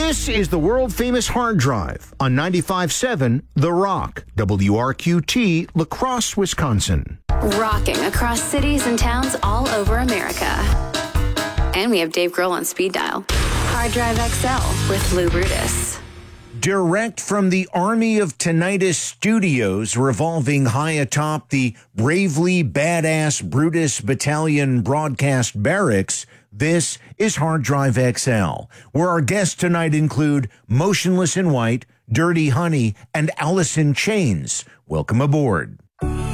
This is the world-famous hard drive on 95.7 The Rock, WRQT, La Crosse, Wisconsin. Rocking across cities and towns all over America. And we have Dave Grohl on speed dial. Hard Drive XL with Lou Brutus. Direct from the Army of Tinnitus Studios, revolving high atop the bravely badass Brutus Battalion broadcast barracks, this is Hard Drive XL, where our guests tonight include Motionless in White, Dirty Honey, and Alice in Chains. Welcome aboard.